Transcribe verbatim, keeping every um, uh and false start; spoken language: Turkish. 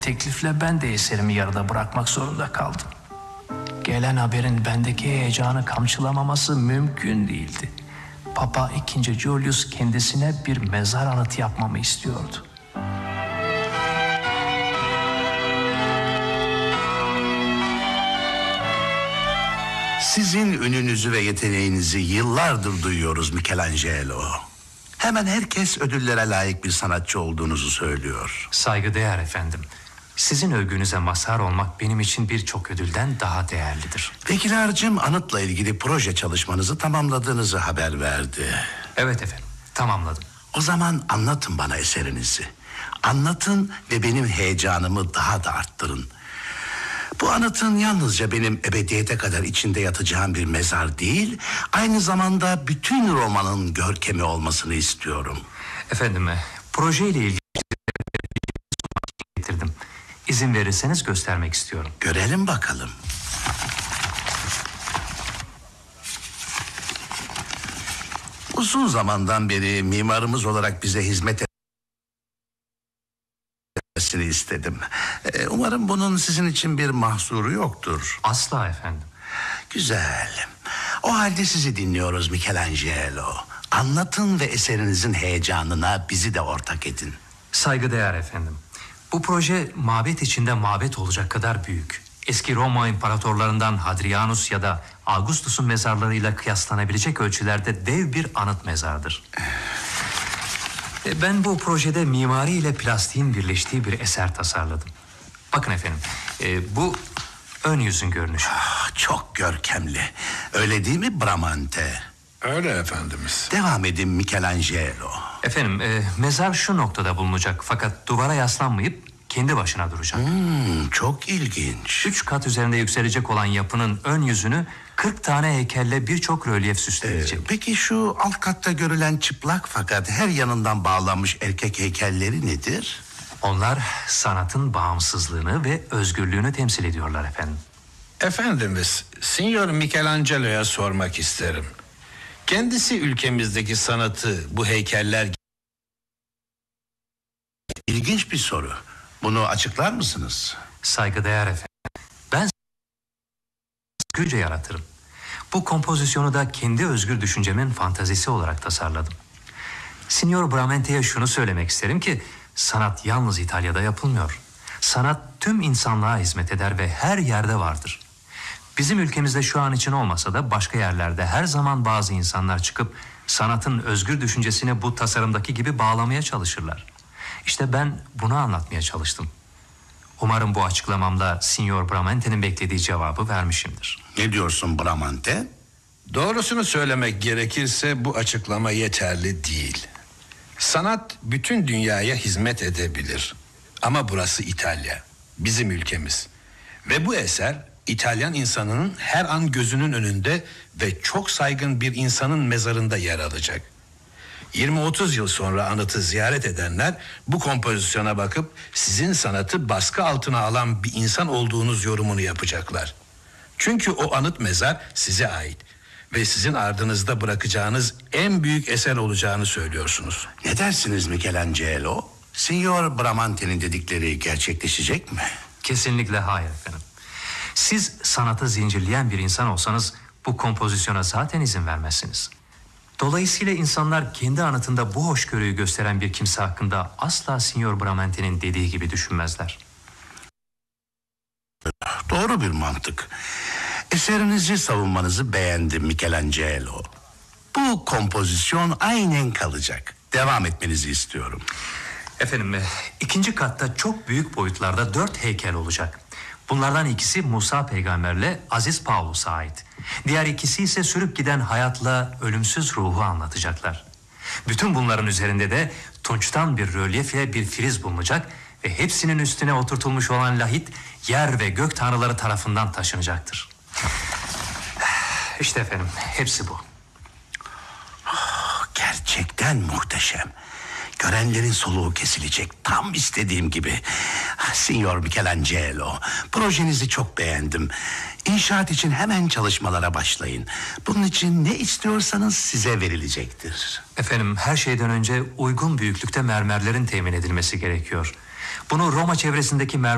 teklifle ben de eserimi yarıda bırakmak zorunda kaldım. Gelen haberin bendeki heyecanı kamçılamaması mümkün değildi. Papa ikinci. Julius kendisine bir mezar anıtı yapmamı istiyordu. Sizin ününüzü ve yeteneğinizi yıllardır duyuyoruz Michelangelo. Hemen herkes ödüllere layık bir sanatçı olduğunuzu söylüyor. Saygıdeğer efendim. Sizin övgünüze mazhar olmak benim için birçok ödülden daha değerlidir. Vekilharcığım anıtla ilgili proje çalışmanızı tamamladığınızı haber verdi. Evet efendim, tamamladım. O zaman anlatın bana eserinizi. Anlatın ve benim heyecanımı daha da arttırın. Bu anıtın yalnızca benim ebediyete kadar içinde yatacağım bir mezar değil, aynı zamanda bütün romanın görkemi olmasını istiyorum. Efendim, projeyle ilgili getirdim. İzin verirseniz göstermek istiyorum. Görelim bakalım. Uzun zamandan beri mimarımız olarak bize hizmet etmesini istedim. Ee, umarım bunun sizin için bir mahsuru yoktur. Asla efendim. Güzel. O halde sizi dinliyoruz Michelangelo. Anlatın ve eserinizin heyecanına bizi de ortak edin. Saygıdeğer efendim. Bu proje mabet içinde mabet olacak kadar büyük. Eski Roma imparatorlarından Hadrianus ya da Augustus'un mezarlarıyla kıyaslanabilecek ölçülerde dev bir anıt mezardır. Ben bu projede mimari ile plastiğin birleştiği bir eser tasarladım. Bakın efendim, e, bu ön yüzün görünüşü. Ah, çok görkemli. Öyle değil mi Bramante? Öyle efendimiz. Devam edin Michelangelo. Efendim, e, mezar şu noktada bulunacak fakat duvara yaslanmayıp kendi başına duracak. Hmm, çok ilginç. Üç kat üzerinde yükselecek olan yapının ön yüzünü kırk tane heykelle birçok rölyef süsleyecek. Ee, peki şu alt katta görülen çıplak fakat her yanından bağlanmış erkek heykelleri nedir? Onlar sanatın bağımsızlığını ve özgürlüğünü temsil ediyorlar efendim. Efendimiz, Signor Michelangelo'ya sormak isterim. Kendisi ülkemizdeki sanatı bu heykeller... İlginç bir soru. Bunu açıklar mısınız? Saygıdeğer efendim. Ben özgürce yaratırım. Bu kompozisyonu da kendi özgür düşüncemin fantazisi olarak tasarladım. Signor Bramente'ye şunu söylemek isterim ki sanat yalnız İtalya'da yapılmıyor. Sanat tüm insanlığa hizmet eder ve her yerde vardır. Bizim ülkemizde şu an için olmasa da başka yerlerde her zaman bazı insanlar çıkıp sanatın özgür düşüncesini bu tasarımdaki gibi bağlamaya çalışırlar. İşte ben bunu anlatmaya çalıştım. Umarım bu açıklamamda Signor Bramente'nin beklediği cevabı vermişimdir. Ne diyorsun Bramante? Doğrusunu söylemek gerekirse bu açıklama yeterli değil. Sanat bütün dünyaya hizmet edebilir. Ama burası İtalya, bizim ülkemiz. Ve bu eser İtalyan insanının her an gözünün önünde ve çok saygın bir insanın mezarında yer alacak. yirmi otuz yıl sonra anıtı ziyaret edenler bu kompozisyona bakıp sizin sanatı baskı altına alan bir insan olduğunuz yorumunu yapacaklar. Çünkü o anıt mezar size ait ve sizin ardınızda bırakacağınız en büyük eser olacağını söylüyorsunuz. Ne dersiniz Michelangelo? Signor Bramante'nin dedikleri gerçekleşecek mi? Kesinlikle hayır efendim. Siz sanatı zincirleyen bir insan olsanız bu kompozisyona zaten izin vermezsiniz. Dolayısıyla insanlar kendi anıtında bu hoşgörüyü gösteren bir kimse hakkında asla Signor Bramante'nin dediği gibi düşünmezler. Doğru bir mantık. Eserinizi savunmanızı beğendim Michelangelo. Bu kompozisyon aynen kalacak. Devam etmenizi istiyorum. Efendim, ikinci katta çok büyük boyutlarda dört heykel olacak. Bunlardan ikisi Musa peygamberle Aziz Paulus'a ait. Diğer ikisi ise sürüp giden hayatla ölümsüz ruhu anlatacaklar. Bütün bunların üzerinde de tunçtan bir rölyefle bir friz bulunacak ve hepsinin üstüne oturtulmuş olan lahit yer ve gök tanrıları tarafından taşınacaktır. İşte efendim, hepsi bu. Oh, gerçekten muhteşem. Görenlerin soluğu kesilecek, tam istediğim gibi. Signor Michelangelo, projenizi çok beğendim. İnşaat için hemen çalışmalara başlayın. Bunun için ne istiyorsanız size verilecektir. Efendim, her şeyden önce uygun büyüklükte mermerlerin temin edilmesi gerekiyor. Bunu Roma çevresindeki mermer